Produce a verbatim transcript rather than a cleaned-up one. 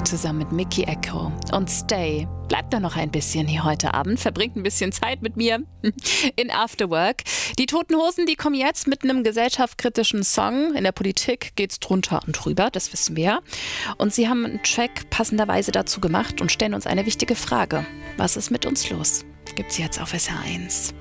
zusammen mit Mickey Echo und Stay. Bleibt da noch ein bisschen hier heute Abend, verbringt ein bisschen Zeit mit mir in Afterwork. Die Toten Hosen, die kommen jetzt mit einem gesellschaftskritischen Song. In der Politik geht's drunter und drüber, das wissen wir. Und sie haben einen Track passenderweise dazu gemacht und stellen uns eine wichtige Frage. Was ist mit uns los? Gibt's jetzt auf S R eins.